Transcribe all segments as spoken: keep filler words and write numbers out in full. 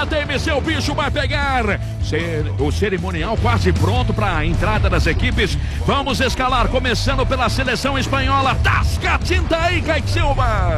na T M C, o bicho vai pegar. O cerimonial quase pronto para a entrada das equipes. Vamos escalar, começando pela seleção espanhola. Tasca a tinta aí, Kaique Silva.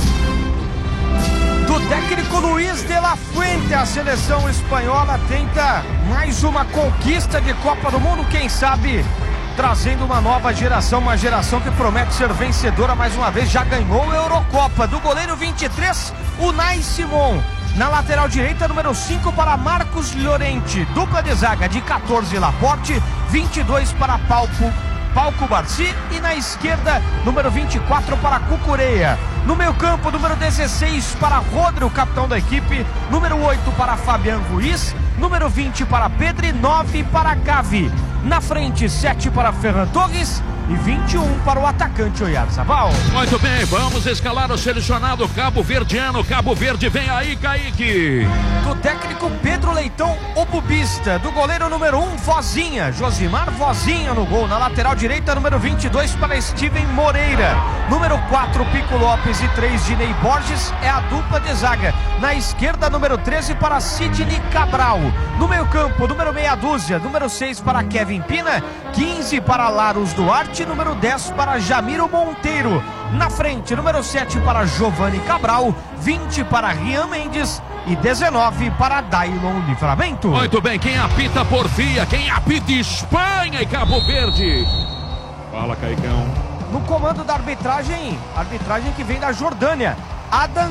Do técnico Luiz de la Fuente, a seleção espanhola tenta mais uma conquista de Copa do Mundo, quem sabe trazendo uma nova geração, uma geração que promete ser vencedora mais uma vez, já ganhou a Eurocopa. Do goleiro vinte e três, Unai Simon. Na lateral direita, número cinco para Marcos Llorente. Dupla de zaga de quatorze, Laporte, vinte e dois para Palco, Palco Barci. E na esquerda, número vinte e quatro para Cucureia. No meio campo, número dezesseis para Rodri, o capitão da equipe. Número oito para Fabián Ruiz. Número vinte para Pedro e nove para Gavi. Na frente, sete para Ferran Torres e vinte e um para o atacante Oyarzabal. Muito bem, vamos escalar o selecionado cabo-verdiano. Cabo Verde, vem aí, Kaique. Do técnico Pedro Leitão, o bubista. Do goleiro número um, Vozinha, Josimar Vozinha no gol. Na lateral direita, número vinte e dois para Steven Moreira. Número quatro, Pico Lopes e três, Dinei Borges, é a dupla de zaga. Na esquerda, número treze para Sidney Cabral. No meio campo, número meia dúzia, número seis para Kevin Pina, quinze para Larus Duarte, número dez para Jamiro Monteiro. Na frente, número sete para Giovanni Cabral, vinte para Rian Mendes e dezenove para Dailon Livramento. Muito bem, quem apita Porfia, quem apita Espanha e Cabo Verde. Fala, Caicão. No comando da arbitragem, arbitragem que vem da Jordânia, Adam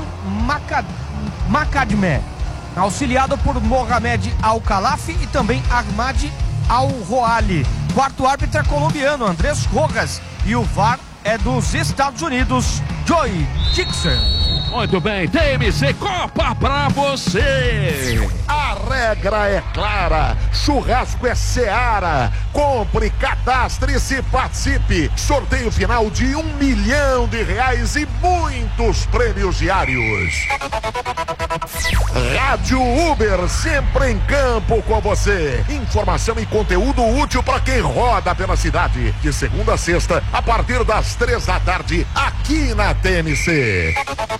Makadme, auxiliado por Mohamed Al-Khalafi e também Ahmad Al-Roali. Quarto árbitro é colombiano, Andrés Rojas, e o V A R é dos Estados Unidos, Joey Dixon. Muito bem, T M C Copa pra você. A regra é clara, churrasco é Seara. Compre, cadastre-se, participe. Sorteio final de um milhão de reais e muitos prêmios diários. Rádio Uber, sempre em campo com você. Informação e conteúdo útil para quem roda pela cidade. De segunda a sexta, a partir das três da tarde, aqui na T M C.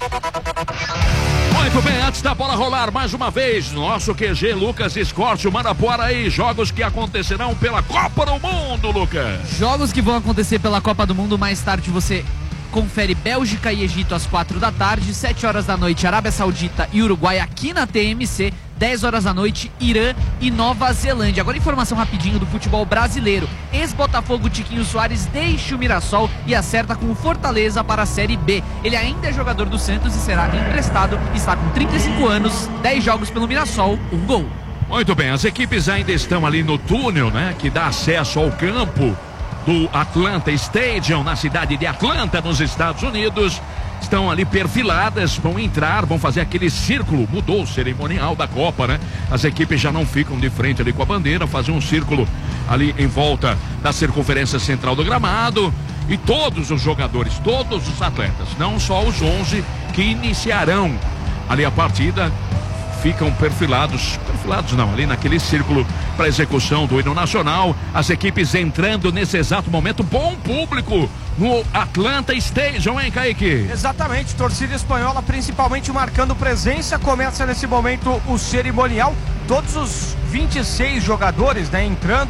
Muito bem, antes da bola rolar mais uma vez, nosso Q G Lucas Escorte manda por aí jogos que acontecerão pela Copa do Mundo, Lucas. Jogos que vão acontecer pela Copa do Mundo. Mais tarde você confere Bélgica e Egito às quatro da tarde, sete horas da noite Arábia Saudita e Uruguai aqui na T M C, dez horas da noite Irã e Nova Zelândia. Agora informação rapidinho do futebol brasileiro. Ex-Botafogo Tiquinho Soares deixa o Mirassol e acerta com o Fortaleza para a Série B. Ele ainda é jogador do Santos e será emprestado. Está com trinta e cinco anos, dez jogos pelo Mirassol, um gol. Muito bem, as equipes ainda estão ali no túnel, né, que dá acesso ao campo do Atlanta Stadium, na cidade de Atlanta, nos Estados Unidos. Estão ali perfiladas, vão entrar, vão fazer aquele círculo. Mudou o cerimonial da Copa, né? As equipes já não ficam de frente ali com a bandeira, fazem um círculo ali em volta da circunferência central do gramado. E todos os jogadores, todos os atletas, não só os onze que iniciarão ali a partida, ficam perfilados, perfilados não, ali naquele círculo para execução do hino nacional. As equipes entrando nesse exato momento, bom público no Atlanta Stadium, hein, Kaique? Exatamente, torcida espanhola principalmente marcando presença. Começa nesse momento o cerimonial, todos os vinte e seis jogadores, né, entrando